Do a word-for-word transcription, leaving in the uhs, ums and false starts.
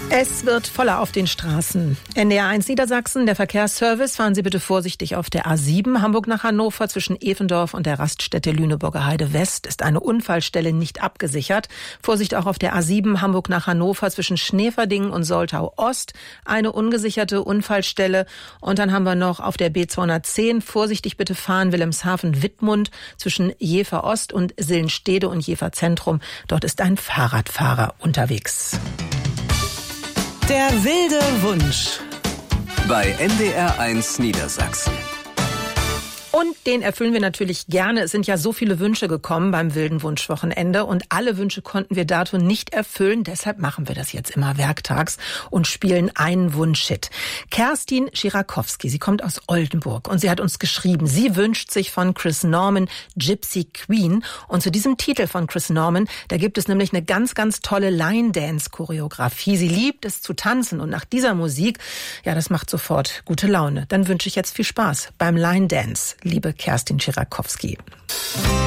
Es wird voller auf den Straßen. N D R eins Niedersachsen, der Verkehrsservice. Fahren Sie bitte vorsichtig auf der A sieben, Hamburg nach Hannover. Zwischen Evendorf und der Raststätte Lüneburger Heide West ist eine Unfallstelle nicht abgesichert. Vorsicht auch auf der A sieben, Hamburg nach Hannover. Zwischen Schneverdingen und Soltau Ost eine ungesicherte Unfallstelle. Und dann haben wir noch auf der B zweihundertzehn, vorsichtig bitte fahren, Wilhelmshaven-Wittmund. Zwischen Jever Ost und Sillenstede und Jever Zentrum. Dort ist ein Fahrradfahrer unterwegs. Der wilde Wunsch. Bei N D R eins Niedersachsen. Und den erfüllen wir natürlich gerne. Es sind ja so viele Wünsche gekommen beim wilden Wunschwochenende und alle Wünsche konnten wir dato nicht erfüllen. Deshalb machen wir das jetzt immer werktags und spielen einen Wunschhit. Kerstin Schirakowski, sie kommt aus Oldenburg und sie hat uns geschrieben, sie wünscht sich von Chris Norman Gypsy Queen. Und zu diesem Titel von Chris Norman, da gibt es nämlich eine ganz, ganz tolle Line-Dance-Choreografie. Sie liebt es zu tanzen und nach dieser Musik, ja, das macht sofort gute Laune. Dann wünsche ich jetzt viel Spaß beim Line-Dance. Liebe Kerstin Schirakowski.